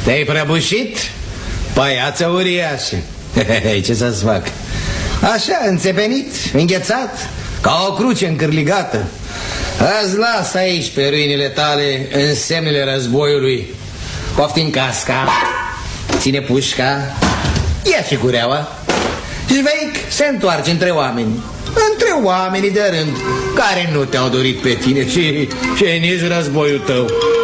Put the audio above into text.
Te-ai prăbușit? Păiață uriașă. Ce să-ți fac? Așa, înțepenit, înghețat, ca o cruce încârligată. Azi las aici pe ruinile tale însemnele războiului. Poftim casca, ține pușca, ia și cureaua. Zveic se întoarce între oameni, între oamenii de rând care nu te-au dorit pe tine și nici războiul tău.